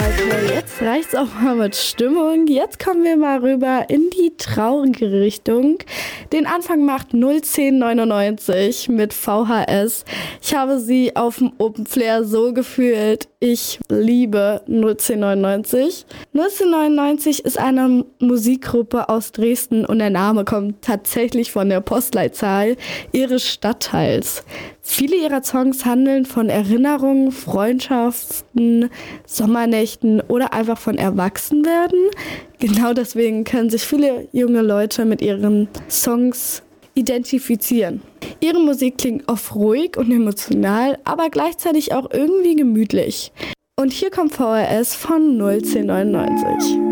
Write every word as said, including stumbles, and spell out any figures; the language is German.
Okay, jetzt reicht's auch mal mit Stimmung. Jetzt kommen wir mal rüber in die traurige Richtung. Den Anfang macht null zehn neunundneunzig mit V H S. Ich habe sie auf dem Open Flair so gefühlt. Ich liebe null zehn neunundneunzig. null zehn neunundneunzig ist eine Musikgruppe aus Dresden und der Name kommt tatsächlich von der Postleitzahl ihres Stadtteils. Viele ihrer Songs handeln von Erinnerungen, Freundschaften, Sommernächten oder einfach von Erwachsenwerden. Genau deswegen können sich viele junge Leute mit ihren Songs identifizieren. Ihre Musik klingt oft ruhig und emotional, aber gleichzeitig auch irgendwie gemütlich. Und hier kommt V H S von null zehn neunundneunzig.